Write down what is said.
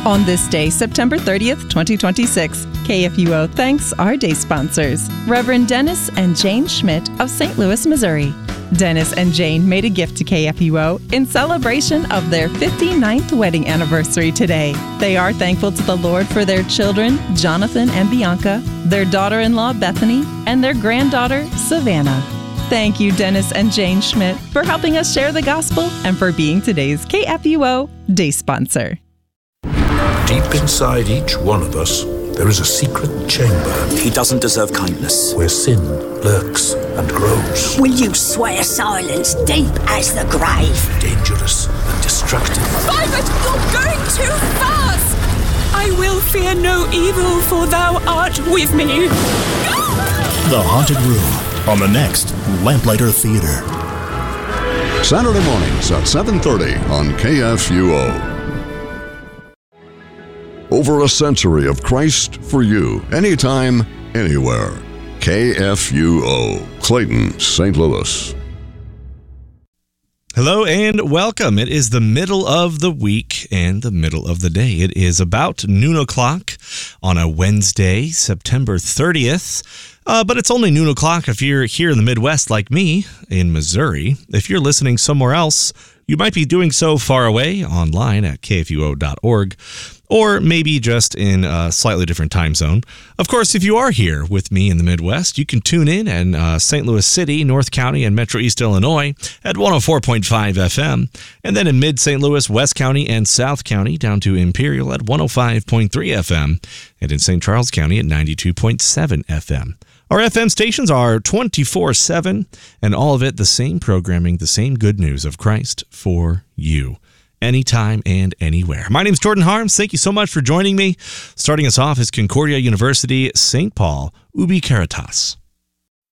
On this day, September 30th, 2026, KFUO thanks our day sponsors, Reverend Dennis and Jane Schmidt of St. Louis, Missouri. Dennis and Jane made a gift to KFUO in celebration of their 59th wedding anniversary today. They are thankful to the Lord for their children, Jonathan and Bianca, their daughter-in-law, Bethany, and their granddaughter, Savannah. Thank you, Dennis and Jane Schmidt, for helping us share the gospel and for being today's KFUO day sponsor. Deep inside each one of us, there is a secret chamber. He doesn't deserve kindness. Where sin lurks and grows. Will you swear silence deep as the grave? Dangerous and destructive. Violet, you're going too fast! I will fear no evil, for thou art with me. The Haunted Room on the next Lamplighter Theater. Saturday mornings at 7:30 on KFUO. Over a century of Christ for you, anytime, anywhere. KFUO, Clayton, St. Louis. Hello and welcome. It is the middle of the week and the middle of the day. It is about noon o'clock on a Wednesday, September 30th. But it's only noon o'clock if you're here in the Midwest like me in Missouri. If you're listening somewhere else, you might be doing so far away online at kfuo.org, or maybe just in a slightly different time zone. Of course, if you are here with me in the Midwest, you can tune in St. Louis City, North County, and Metro East Illinois at 104.5 FM, and then in Mid-St. Louis, West County, and South County down to Imperial at 105.3 FM, and in St. Charles County at 92.7 FM. Our FM stations are 24/7, and all of it the same programming, the same good news of Christ for you, anytime and anywhere. My name is Jordan Harms. Thank you so much for joining me. Starting us off is Concordia University, St. Paul, Ubi Caritas.